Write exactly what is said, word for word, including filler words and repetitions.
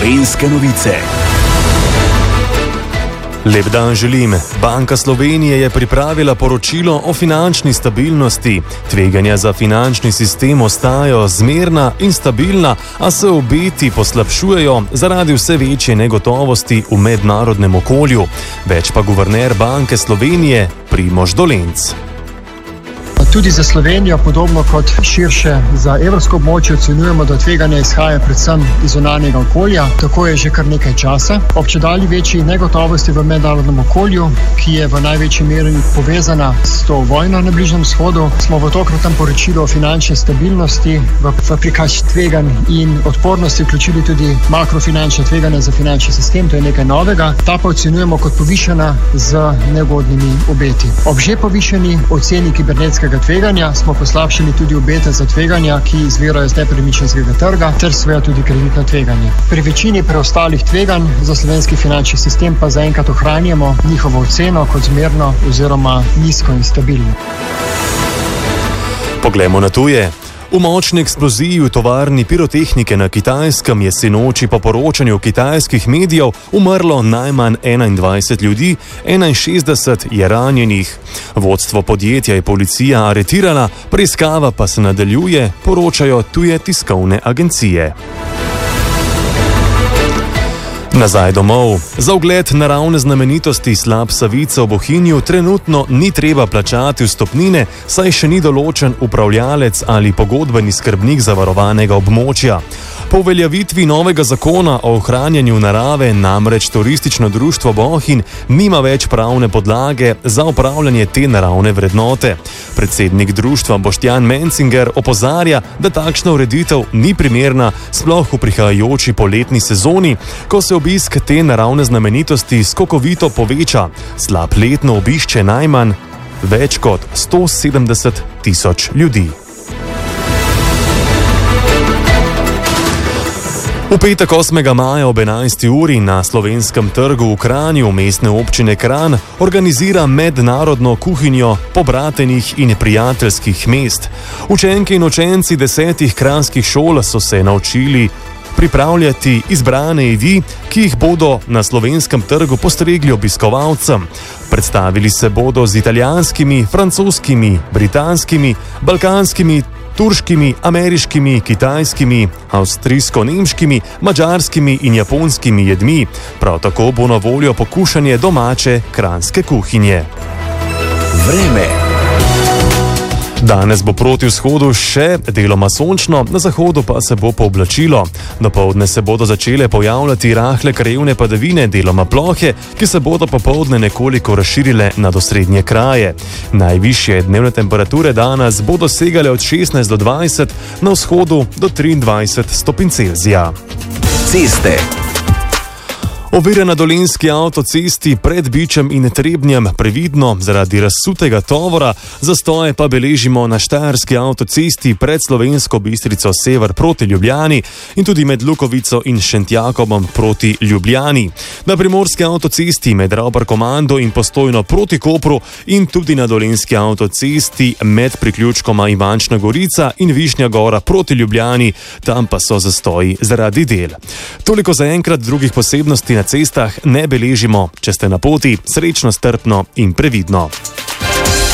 Gorenjske novice. Lep dan želim. Banka Slovenije je pripravila poročilo o finančni stabilnosti. Tveganja za finančni sistem ostajajo zmerna in stabilna, a se obeti poslabšujejo zaradi vse večje negotovosti v mednarodnem okolju. Več pa guverner Banke Slovenije Primož Dolenc. Tudi za Slovenijo, podobno kot širše za evropsko območje, ocenjujemo, da tveganje izhaja predvsem iz zunanjega okolja. Tako je že kar nekaj časa. Ob čedalje večji negotovosti v mednarodnem okolju, ki je v največji meri povezana s to vojno na Bližnjem vzhodu, smo v tokratnem poročilu o finančni stabilnosti v, v prikaz tveganj in odpornosti vključili tudi makrofinančne tveganja za finančni sistem, to je nekaj novega. Ta pa ocenjujemo kot povišana z neugodnimi obeti. Ob že povišeni oceni kibernetskega tveganja smo poslabšali tudi obete za tveganja, ki izvirajo iz nepremičninskega trga, ter seveda tudi kreditno tveganje. Pri večini preostalih tveganj za slovenski finančni sistem pa zaenkrat ohranjamo njihovo oceno kot zmerno oziroma nizko in stabilno. Poglejmo na tuje. V močni eksploziji v tovarni pirotehnike na Kitajskem je sinoči po poročanju kitajskih medijev umrlo najmanj enaindvajset ljudi, enainšestdeset je ranjenih. Vodstvo podjetja je policija aretirala, preiskava pa se nadaljuje, poročajo tuje tiskovne agencije. Nazaj domov. Za ogled naravne znamenitosti slap Savice v Bohinju trenutno ni treba plačati vstopnine, saj še ni določen upravljalec ali pogodbeni skrbnik zavarovanega območja. Po uveljavitvi novega zakona o ohranjanju narave namreč turistično društvo Bohinj nima več pravne podlage za upravljanje te naravne vrednote. Predsednik društva Boštjan Mencinger opozarja, da takšna ureditev ni primerna sploh v prihajajoči poletni sezoni, ko se obisk te naravne znamenitosti skokovito poveča. Slap letno obišče najmanj več kot sto sedemdeset tisoč ljudi. V petek osmega maja ob enajsti uri na Slovenskem trgu v Kranju mestne občine Kranj organizira mednarodno kuhinjo pobratenih in prijateljskih mest. Učenke in učenci desetih kranjskih šol so se naučili pripravljati izbrane jedi, ki jih bodo na Slovenskem trgu postregli obiskovalcem. Predstavili se bodo z italijanskimi, francoskimi, britanskimi, balkanskimi, turškimi, ameriškimi, kitajskimi, avstrijsko-nemškimi, madžarskimi in japonskimi jedmi. Prav tako bo na voljo pokušanje domače kranjske kuhinje. Vreme. Danes bo proti vzhodu še deloma sončno, na zahodu pa se bo pooblačilo. Dopoldne se bodo začele pojavljati rahle krajevne padavine, deloma plohe, ki se bodo popoldne nekoliko razširile nad osrednje kraje. Najvišje dnevne temperature danes bodo segale od šestnajst do dvajset, na vzhodu do triindvajset stopinj Celzija. Ceste. Ovire na dolenjski avtocesti pred Bičem in Trebnjem previdno zaradi razsutega tovora, zastoje pa beležimo na štajerski avtocesti pred Slovensko Bistrico sever proti Ljubljani in tudi med Lukovico in Šentjakobom proti Ljubljani. Na primorski avtocesti med Ravbarkomando in Postojno proti Kopru in tudi na dolenjski avtocesti med priključkoma Ivančna Gorica in Višnja Gora proti Ljubljani, tam pa so zastoji zaradi del. Toliko zaenkrat, drugih posebnosti na cestah ne beležimo. Če ste na poti, srečno, strpno in previdno.